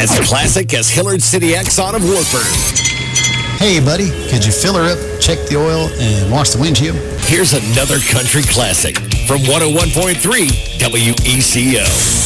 as classic as Hillard City Exxon of Warford. Hey, buddy, could you fill her up, check the oil, and wash the windshield? Here's another country classic from 101.3 WECO.